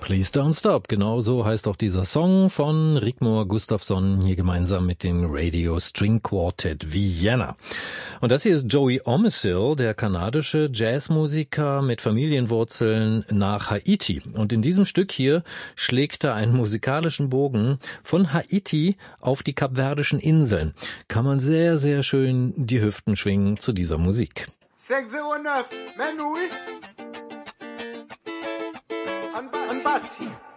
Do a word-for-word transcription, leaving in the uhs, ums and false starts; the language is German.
Please Don't Stop, genau so heißt auch dieser Song von Rigmor Gustafsson, hier gemeinsam mit dem Radio String Quartet Vienna. Und das hier ist Joey Omisil, der kanadische Jazzmusiker mit Familienwurzeln nach Haiti. Und in diesem Stück hier schlägt er einen musikalischen Bogen von Haiti auf die kapverdischen Inseln. Kann man sehr, sehr schön die Hüften schwingen zu dieser Musik. sechs null neun, Menui. Bati.